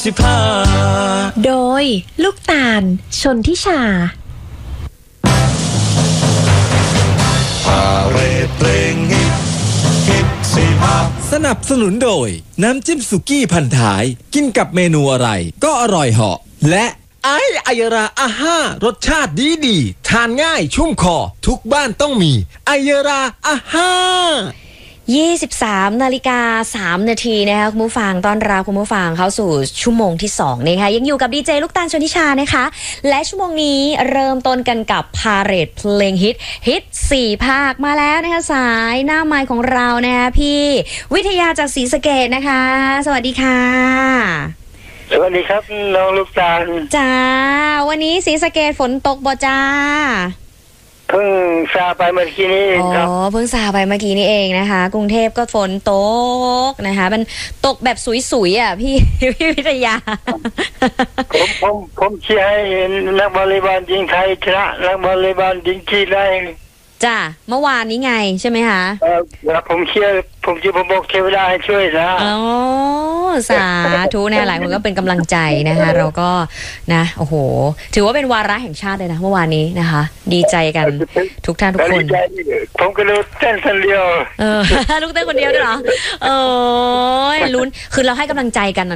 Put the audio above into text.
45 โดยลูกตาลชนทิชาพาเรดเพลงฮิต45 สนับสนุนโดยน้ำจิ้มสุกี้พันท้ายกินกับเมนูอะไรก็อร่อยเหาะและไอายราอาห้ารสชาติดีทานง่ายชุ่มคอทุกบ้านต้องมีไอยราอาห้า 23:03 นาทีนะคะคุณผู้ฟังต้อนรับคุณผู้ฟังเข้าสู่ชั่วโมงที่2นะคะยังอยู่กับดีเจลูกตาลชนทิชานะคะและชั่วโมงนี้เริ่มต้นกันกับพาเหรดเพลงฮิต4ภาคมาแล้วนะคะสายหน้าไมค์ของเรานะคะพี่วิทยาจากศรีสะเกษนะคะสวัสดีค่ะสวัสดีครับน้องลูกตาลจ้าวันนี้ศรีสะเกษฝนตกบ่จ้าเพิ่งซาไปเมื่อกี้นี้เองครับเพิ่งซาไปเมื่อกี้นี้เองนะคะกรุงเทพก็ฝนตกนะคะมันตกแบบสุยๆอ่ะพี่วิทยาผมเชียร์ให้นักวอลเลย์บอลหญิงไทยชนะนักวอลเลย์บอลหญิงจีนได้จ้าเมื่อวานนี้ไงใช่ไหมคะผมเชียร์ผมบอกเทวดาให้ช่วยนะสาธุเนี่ยหลายคนก็เป็นกำลังใจนะคะเราก็นะโอ้โหถือว่าเป็นวาระแห่งชาติเลยนะเมื่อวานนี้นะคะดีใจกันทุกท่านทุกคนผมก็เลยเต้นคนเดียวลูกเต้นคนเดียวด้วยเหรอลุ้นคือเราให้กำลังใจกัน